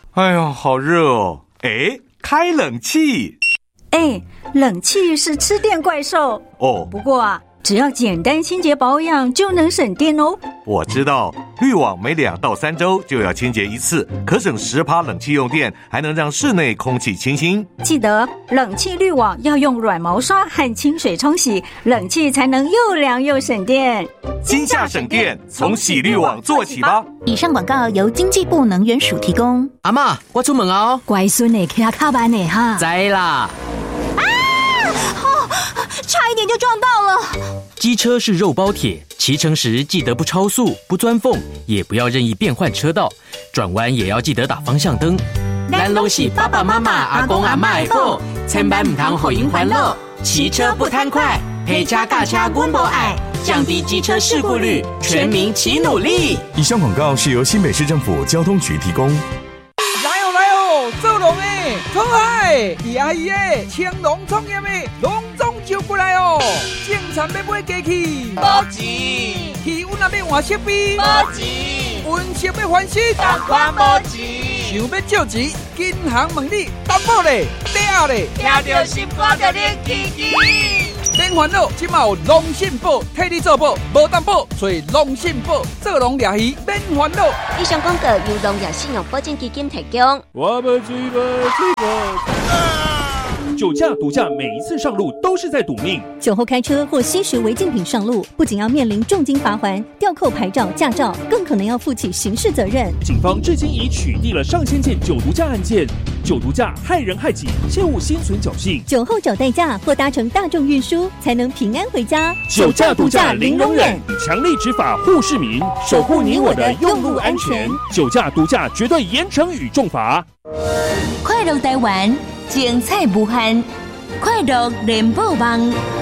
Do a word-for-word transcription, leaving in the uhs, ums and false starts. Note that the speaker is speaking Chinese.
哎呀，好热哦！哎，开冷气。 哎，冷气是吃电怪兽哦。 不过啊，只要简单清洁保养就能省电哦。 我知道，滤网每两到三周就要清洁一次，可省 百分之十 冷气用电，还能让室内空气清新。 记得冷气滤网要用软毛刷和清水冲洗，冷气才能又凉又省电。 今夏省电，从洗滤网做起吧。 以上广告由经济部能源署提供。 阿嬷，我出门哦。 乖孙呢，骑卡班呢哈。 知啦。 啊！哦，差一点就撞到了。 机车是肉包铁，骑乘时记得不超速、不钻缝，也不要任意变换车道，转弯也要记得打方向灯。 咱拢是爸爸妈妈、阿公阿嬷的宝，千万唔通互因烦恼。骑车不贪快，陪车驾车阮无爱，降低机车事故率，全民齐努力。 以上广告是由新北市政府交通局提供。 来哦来哦，做农的、讨海、伊阿姨的、青农创业的，拢总招过来哦。种田要买机器， 无钱； 气温也要换设备， 无钱； 温室要翻新， 同款无钱。 想要借钱，银行问你担保嘞，嗲嘞， 听到心肝就冷起起。 免烦恼，即马有农信保替你做保，无担保，找农信保做农掠鱼免烦恼。 以上广告由农业信用保证基金提供。 我们追吧追吧。酒驾、毒驾每一次上路都是在赌命。 酒后开车或吸食违禁品上路，不仅要面临重金罚锾、吊扣牌照、驾照，更可能要负起刑事责任。 警方至今已取缔了上千件酒毒驾案件。酒毒驾害人害己，切勿心存侥幸。 酒后找代驾或搭乘大众运输，才能平安回家。 酒驾、毒驾零容忍，强力执法护市民，守护你我的用路安全。酒驾、毒驾绝对严惩与重罚。 快乐台湾，精彩无限，快乐联播网。